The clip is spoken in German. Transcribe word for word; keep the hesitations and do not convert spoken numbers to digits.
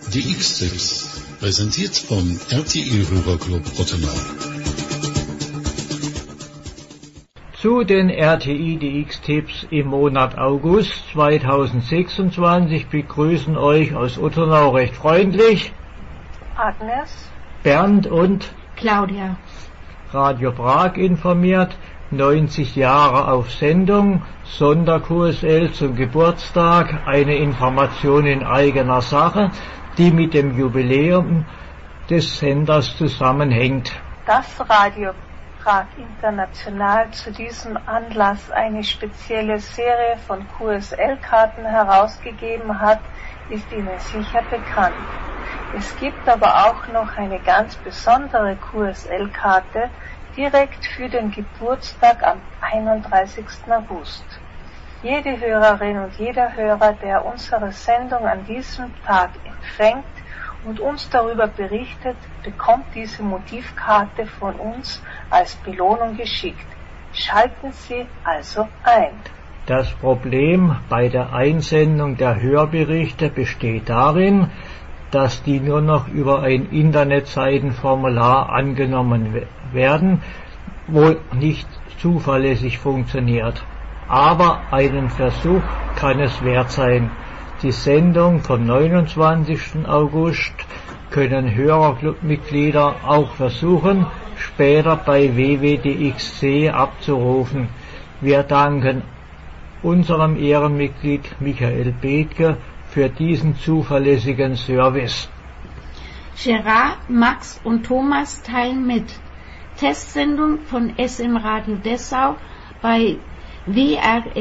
Die X-Tipps, präsentiert vom R T I-Hörerclub Ottenau. Zu den R T I D X-Tipps im Monat August zweitausendsechsundzwanzig begrüßen euch aus Ottenau recht freundlich Agnes, Bernd und Claudia. Radio Prag informiert, neunzig Jahre auf Sendung, Sonder-Q S L zum Geburtstag, eine Information in eigener Sache, die mit dem Jubiläum des Senders zusammenhängt. Dass Radio Prag International zu diesem Anlass eine spezielle Serie von Q S L-Karten herausgegeben hat, ist Ihnen sicher bekannt. Es gibt aber auch noch eine ganz besondere Q S L-Karte direkt für den Geburtstag am einunddreißigsten August. Jede Hörerin und jeder Hörer, der unsere Sendung an diesem Tag empfängt und uns darüber berichtet, bekommt diese Motivkarte von uns als Belohnung geschickt. Schalten Sie also ein. Das Problem bei der Einsendung der Hörberichte besteht darin, dass die nur noch über ein Internetseitenformular angenommen werden, wo nicht zuverlässig funktioniert. Aber einen Versuch kann es wert sein. Die Sendung vom neunundzwanzigsten August können Hörerclubmitglieder auch versuchen, später bei w w w punkt d x c abzurufen. Wir danken unserem Ehrenmitglied Michael Bethke für diesen zuverlässigen Service. Gerard, Max und Thomas teilen mit. Testsendung von S M Radio Dessau bei W R